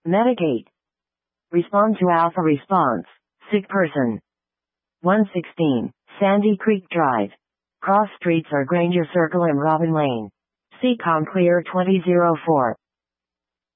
Medicate. Respond to alpha response. Sick person. 116, Sandy Creek Drive. Cross streets are Granger Circle and Robin Lane. Seacom Clear 2004.